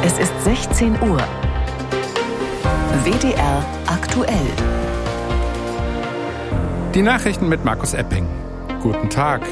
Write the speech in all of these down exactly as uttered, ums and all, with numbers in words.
Es ist sechzehn Uhr. W D R aktuell. Die Nachrichten mit Markus Epping. Guten Tag.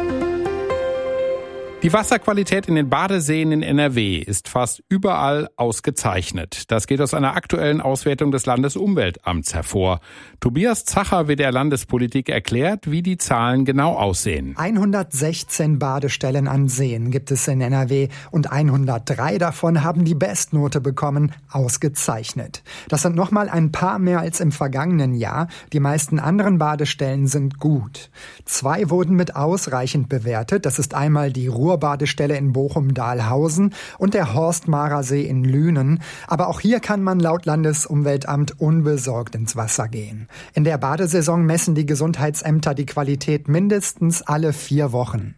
Die Wasserqualität in den Badeseen in N R W ist fast überall ausgezeichnet. Das geht aus einer aktuellen Auswertung des Landesumweltamts hervor. Tobias Zacher, W D R Landespolitik, erklärt, wie die Zahlen genau aussehen. hundertsechzehn Badestellen an Seen gibt es in N R W und hundertdrei davon haben die Bestnote bekommen, ausgezeichnet. Das sind nochmal ein paar mehr als im vergangenen Jahr. Die meisten anderen Badestellen sind gut. Zwei wurden mit ausreichend bewertet. Das ist einmal die Ruhrbadestelle in Bochum-Dahlhausen und der Horstmarer See in Lünen. Aber auch hier kann man laut Landesumweltamt unbesorgt ins Wasser gehen. In der Badesaison messen die Gesundheitsämter die Qualität mindestens alle vier Wochen.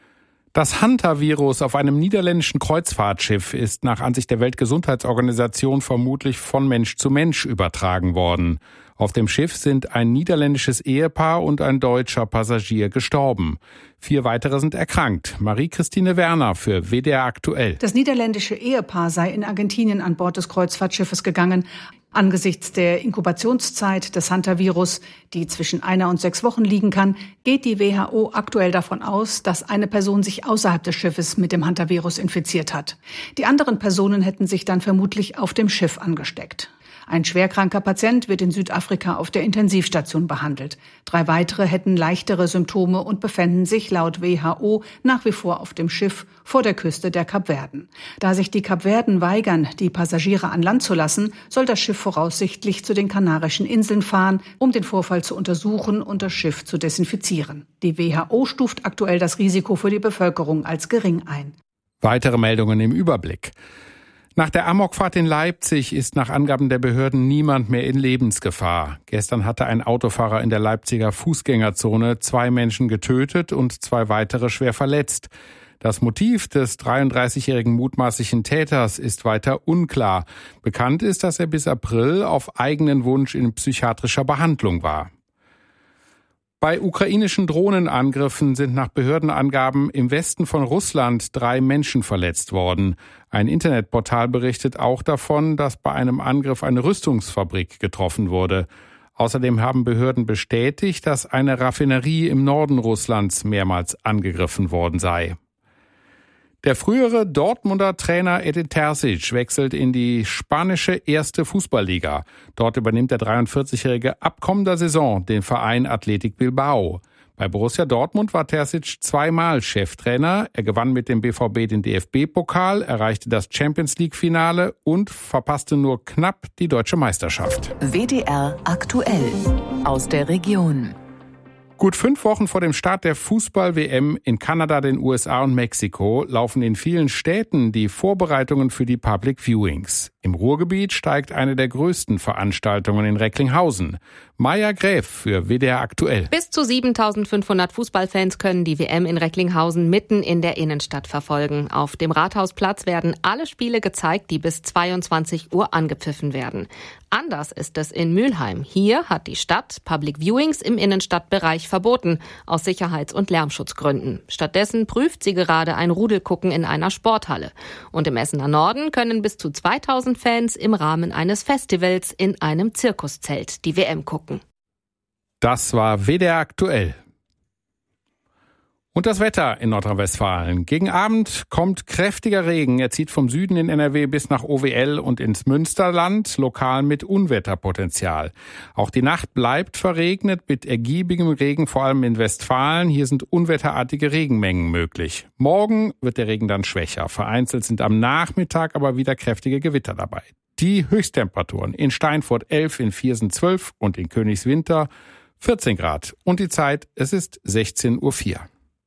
Das Hantavirus auf einem niederländischen Kreuzfahrtschiff ist nach Ansicht der Weltgesundheitsorganisation vermutlich von Mensch zu Mensch übertragen worden. Auf dem Schiff sind ein niederländisches Ehepaar und ein deutscher Passagier gestorben. Vier weitere sind erkrankt. Marie-Christine Werner für W D R aktuell. Das niederländische Ehepaar sei in Argentinien an Bord des Kreuzfahrtschiffes gegangen. Angesichts der Inkubationszeit des Hantavirus, die zwischen einer und sechs Wochen liegen kann, geht die W H O aktuell davon aus, dass eine Person sich außerhalb des Schiffes mit dem Hantavirus infiziert hat. Die anderen Personen hätten sich dann vermutlich auf dem Schiff angesteckt. Ein schwerkranker Patient wird in Südafrika auf der Intensivstation behandelt. Drei weitere hätten leichtere Symptome und befänden sich laut W H O nach wie vor auf dem Schiff vor der Küste der Kapverden. Da sich die Kapverden weigern, die Passagiere an Land zu lassen, soll das Schiff voraussichtlich zu den Kanarischen Inseln fahren, um den Vorfall zu untersuchen und das Schiff zu desinfizieren. Die W H O stuft aktuell das Risiko für die Bevölkerung als gering ein. Weitere Meldungen im Überblick. Nach der Amokfahrt in Leipzig ist nach Angaben der Behörden niemand mehr in Lebensgefahr. Gestern hatte ein Autofahrer in der Leipziger Fußgängerzone zwei Menschen getötet und zwei weitere schwer verletzt. Das Motiv des dreiunddreißigjährigen mutmaßlichen Täters ist weiter unklar. Bekannt ist, dass er bis April auf eigenen Wunsch in psychiatrischer Behandlung war. Bei ukrainischen Drohnenangriffen sind nach Behördenangaben im Westen von Russland drei Menschen verletzt worden. Ein Internetportal berichtet auch davon, dass bei einem Angriff eine Rüstungsfabrik getroffen wurde. Außerdem haben Behörden bestätigt, dass eine Raffinerie im Norden Russlands mehrmals angegriffen worden sei. Der frühere Dortmunder Trainer Edin Terzic wechselt in die spanische erste Fußballliga. Dort übernimmt der dreiundvierzigjährige ab kommender Saison den Verein Athletic Bilbao. Bei Borussia Dortmund war Terzic zweimal Cheftrainer. Er gewann mit dem B V B den D F B-Pokal, erreichte das Champions-League-Finale und verpasste nur knapp die deutsche Meisterschaft. W D R aktuell aus der Region. Gut fünf Wochen vor dem Start der Fußball-W M in Kanada, den U S A und Mexiko laufen in vielen Städten die Vorbereitungen für die Public Viewings. Im Ruhrgebiet steigt eine der größten Veranstaltungen in Recklinghausen. Maja Gräf für W D R aktuell. Bis zu siebentausendfünfhundert Fußballfans können die W M in Recklinghausen mitten in der Innenstadt verfolgen. Auf dem Rathausplatz werden alle Spiele gezeigt, die bis zweiundzwanzig Uhr angepfiffen werden. Anders ist es in Mülheim. Hier hat die Stadt Public Viewings im Innenstadtbereich verboten, aus Sicherheits- und Lärmschutzgründen. Stattdessen prüft sie gerade ein Rudelgucken in einer Sporthalle. Und im Essener Norden können bis zu zweitausend Fans im Rahmen eines Festivals in einem Zirkuszelt die W M gucken. Das war W D R aktuell. Und das Wetter in Nordrhein-Westfalen. Gegen Abend kommt kräftiger Regen. Er zieht vom Süden in N R W bis nach O W L und ins Münsterland, lokal mit Unwetterpotenzial. Auch die Nacht bleibt verregnet mit ergiebigem Regen, vor allem in Westfalen. Hier sind unwetterartige Regenmengen möglich. Morgen wird der Regen dann schwächer. Vereinzelt sind am Nachmittag aber wieder kräftige Gewitter dabei. Die Höchsttemperaturen in Steinfurt elf, in Viersen zwölf und in Königswinter vierzehn Grad. Und die Zeit, es ist sechzehn Uhr vier.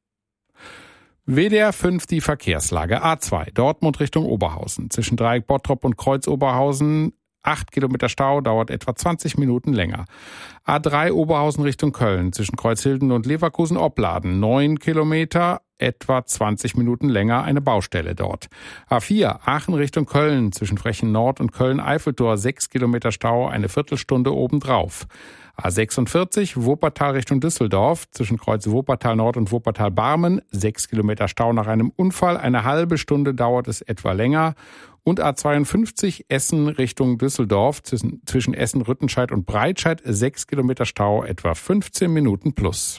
W D R fünf die Verkehrslage. A zwei, Dortmund Richtung Oberhausen. Zwischen Dreieck Bottrop und Kreuz Oberhausen acht Kilometer Stau, dauert etwa zwanzig Minuten länger. A drei Oberhausen Richtung Köln. Zwischen Kreuzhilden und Leverkusen-Opladen neun Kilometer, etwa zwanzig Minuten länger, eine Baustelle dort. A vier Aachen Richtung Köln. Zwischen Frechen Nord und Köln-Eiffeltor sechs Kilometer Stau, eine Viertelstunde obendrauf. A sechsundvierzig Wuppertal Richtung Düsseldorf zwischen Kreuz Wuppertal Nord und Wuppertal Barmen. Sechs Kilometer Stau nach einem Unfall. Eine halbe Stunde dauert es etwa länger. Und A zweiundfünfzig Essen Richtung Düsseldorf zwischen, zwischen Essen, Rüttenscheid und Breitscheid. Sechs Kilometer Stau, etwa fünfzehn Minuten plus.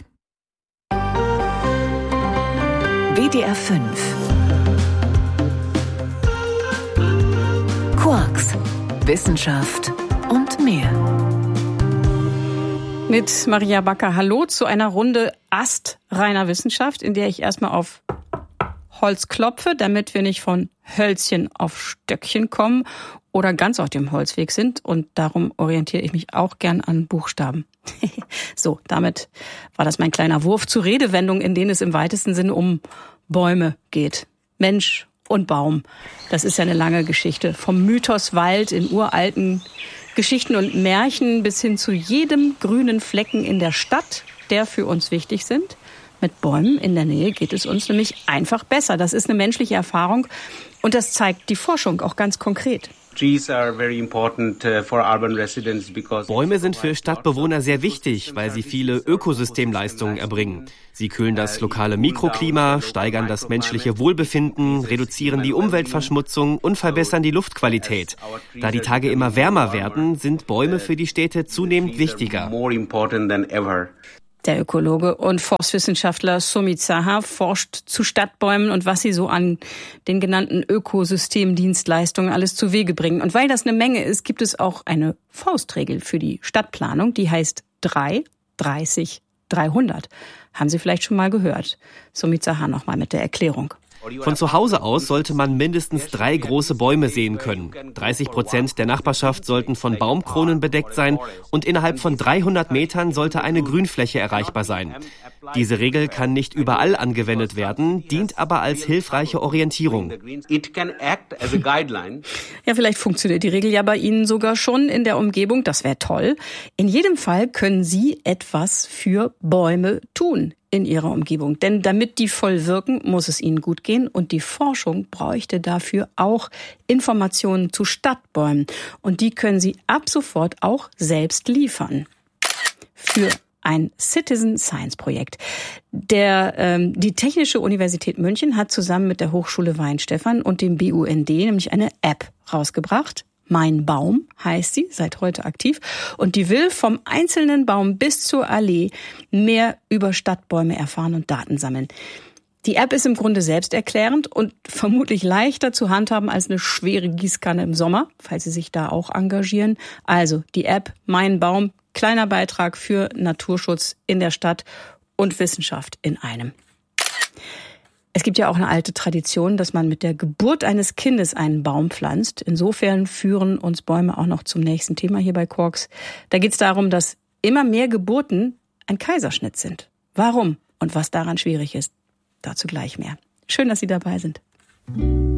W D R fünf. Quarks, Wissenschaft und mehr. Mit Maria Backer, hallo zu einer Runde astreiner Wissenschaft, in der ich erstmal auf Holz klopfe, damit wir nicht von Hölzchen auf Stöckchen kommen oder ganz auf dem Holzweg sind. Und darum orientiere ich mich auch gern an Buchstaben. So, damit war das mein kleiner Wurf zu Redewendungen, in denen es im weitesten Sinne um Bäume geht. Mensch und Baum. Das ist ja eine lange Geschichte. Vom Mythos Wald in uralten Geschichten und Märchen bis hin zu jedem grünen Flecken in der Stadt, der für uns wichtig sind. Mit Bäumen in der Nähe geht es uns nämlich einfach besser. Das ist eine menschliche Erfahrung und das zeigt die Forschung auch ganz konkret. Bäume sind für Stadtbewohner sehr wichtig, weil sie viele Ökosystemleistungen erbringen. Sie kühlen das lokale Mikroklima, steigern das menschliche Wohlbefinden, reduzieren die Umweltverschmutzung und verbessern die Luftqualität. Da die Tage immer wärmer werden, sind Bäume für die Städte zunehmend wichtiger. Der Ökologe und Forstwissenschaftler Sumit Saha forscht zu Stadtbäumen und was sie so an den genannten Ökosystemdienstleistungen alles zu Wege bringen. Und weil das eine Menge ist, gibt es auch eine Faustregel für die Stadtplanung, die heißt drei, dreißig, dreihundert. Haben Sie vielleicht schon mal gehört? Sumit Saha nochmal mit der Erklärung. Von zu Hause aus sollte man mindestens drei große Bäume sehen können. dreißig Prozent der Nachbarschaft sollten von Baumkronen bedeckt sein und innerhalb von dreihundert Metern sollte eine Grünfläche erreichbar sein. Diese Regel kann nicht überall angewendet werden, dient aber als hilfreiche Orientierung. Ja, vielleicht funktioniert die Regel ja bei Ihnen sogar schon in der Umgebung. Das wäre toll. In jedem Fall können Sie etwas für Bäume tun in Ihrer Umgebung. Denn damit die voll wirken, muss es ihnen gut gehen. Und die Forschung bräuchte dafür auch Informationen zu Stadtbäumen. Und die können Sie ab sofort auch selbst liefern. Für ein Citizen Science Projekt. Der, ähm, die Technische Universität München hat zusammen mit der Hochschule Weihenstephan und dem B U N D nämlich eine App rausgebracht. Mein Baum heißt sie, seit heute aktiv. Und die will vom einzelnen Baum bis zur Allee mehr über Stadtbäume erfahren und Daten sammeln. Die App ist im Grunde selbsterklärend und vermutlich leichter zu handhaben als eine schwere Gießkanne im Sommer, falls Sie sich da auch engagieren. Also die App Mein Baum, kleiner Beitrag für Naturschutz in der Stadt und Wissenschaft in einem. Es gibt ja auch eine alte Tradition, dass man mit der Geburt eines Kindes einen Baum pflanzt. Insofern führen uns Bäume auch noch zum nächsten Thema hier bei Quarks. Da geht es darum, dass immer mehr Geburten ein Kaiserschnitt sind. Warum und was daran schwierig ist, dazu gleich mehr. Schön, dass Sie dabei sind.